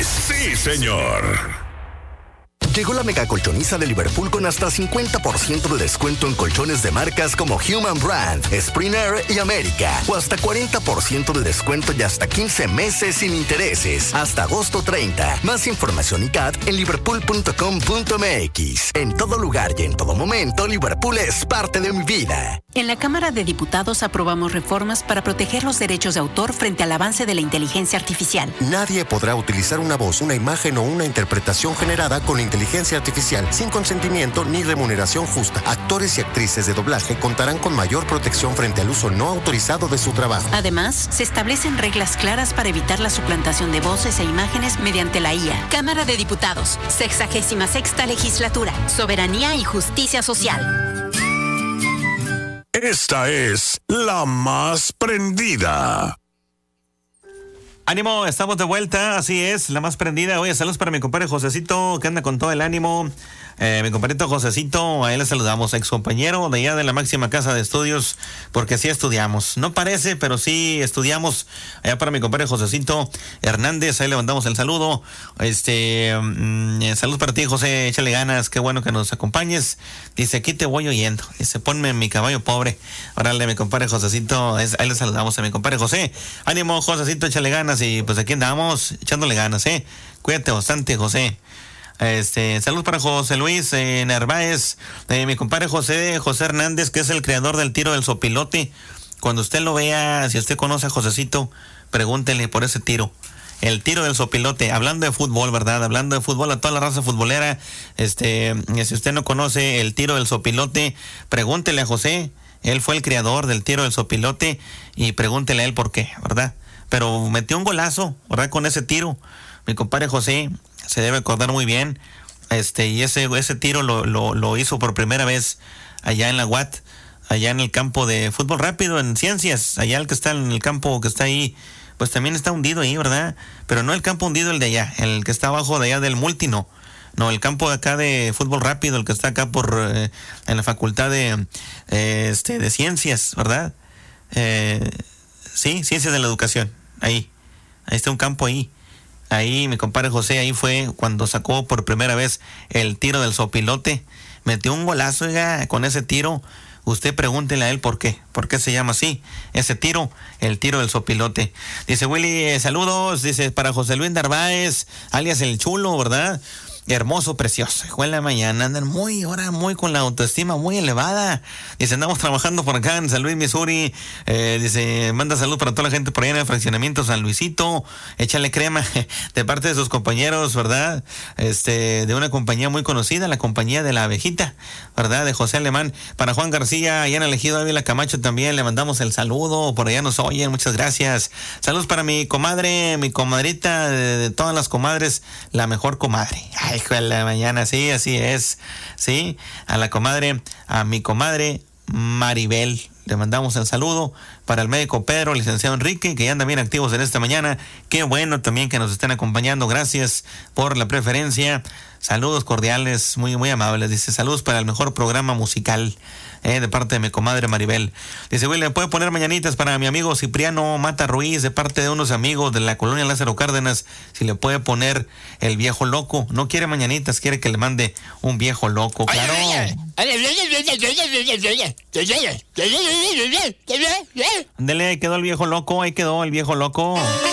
Luis. Sí, señor. Llegó la mega colchoniza de Liverpool con hasta 50% de descuento en colchones de marcas como Human Brand, Spring Air y América. O hasta 40% de descuento y hasta 15 meses sin intereses. Hasta agosto 30. Más información y CAT en liverpool.com.mx. En todo lugar y en todo momento, Liverpool es parte de mi vida. En la Cámara de Diputados aprobamos reformas para proteger los derechos de autor frente al avance de la inteligencia artificial. Nadie podrá utilizar una voz, una imagen o una interpretación generada con inteligencia artificial sin consentimiento ni remuneración justa. Actores y actrices de doblaje contarán con mayor protección frente al uso no autorizado de su trabajo. Además, se establecen reglas claras para evitar la suplantación de voces e imágenes mediante la IA. Cámara de Diputados, 66ª Legislatura, Soberanía y Justicia Social. Esta es la más prendida. Ánimo, estamos de vuelta, así es, la más prendida. Oye, saludos para mi compadre Josecito, que anda con todo el ánimo. Mi compadrito Josecito, a él le saludamos, ex compañero de allá de la máxima casa de estudios, porque sí estudiamos. No parece, pero sí estudiamos. Allá para mi compadre Josecito Hernández, ahí le mandamos el saludo. Saludos para ti, José, échale ganas, qué bueno que nos acompañes. Dice, aquí te voy oyendo. Dice, ponme en mi caballo pobre. Órale, mi compadre Josecito, ahí le saludamos a mi compadre José. Ánimo, Josecito, échale ganas y pues aquí andamos echándole ganas, Cuídate bastante, José. Saludos para José Luis Narváez, mi compadre José Hernández, que es el creador del tiro del sopilote. Cuando usted lo vea, si usted conoce a Josecito, pregúntele por ese tiro. El tiro del sopilote, hablando de fútbol, ¿verdad? Hablando de fútbol a toda la raza futbolera. Si usted no conoce el tiro del sopilote, pregúntele a José. Él fue el creador del tiro del sopilote y pregúntele a él por qué, ¿verdad? Pero metió un golazo, ¿verdad? Con ese tiro. Mi compadre José se debe acordar muy bien. Y ese tiro lo hizo por primera vez allá en la UAT, allá en el campo de fútbol rápido, en Ciencias, allá el que está en el campo que está ahí, pues también está hundido ahí, ¿verdad? Pero no el campo hundido, el de allá, el que está abajo de allá del Multino. No, el campo de acá de fútbol rápido, el que está acá en la facultad de Ciencias, ¿verdad? Sí, Ciencias de la Educación, ahí está un campo ahí. Ahí mi compadre José, ahí fue cuando sacó por primera vez el tiro del sopilote. Metió un golazo, oiga, con ese tiro. Usted pregúntele a él por qué se llama así, ese tiro, el tiro del sopilote. Dice Willy, saludos, dice para José Luis Narváez, alias el Chulo, ¿verdad? Hermoso, precioso. Hijo de la mañana, andan muy con la autoestima muy elevada. Dice, andamos trabajando por acá en San Luis, Missouri. Dice, manda salud para toda la gente por allá en el fraccionamiento San Luisito. Échale crema de parte de sus compañeros, ¿verdad? De una compañía muy conocida, la compañía de la abejita, ¿verdad? De José Alemán. Para Juan García, allá en el Ejido Ávila Camacho también le mandamos el saludo. Por allá nos oyen, muchas gracias. Saludos para mi comadre, mi comadrita, de todas las comadres, la mejor comadre. Ay, hijo de la mañana, sí, así es, sí, a mi comadre Maribel, le mandamos el saludo. Para el médico Pedro, licenciado Enrique, que ya andan bien activos en esta mañana, qué bueno también que nos estén acompañando, gracias por la preferencia, saludos cordiales, muy, muy amables, dice, saludos para el mejor programa musical, de parte de mi comadre Maribel. Dice, Will, ¿me puede poner mañanitas para mi amigo Cipriano Mata Ruiz, de parte de unos amigos de la colonia Lázaro Cárdenas? Si le puede poner el viejo loco. No quiere mañanitas, quiere que le mande un viejo loco, claro. Ándele, ahí quedó el viejo loco,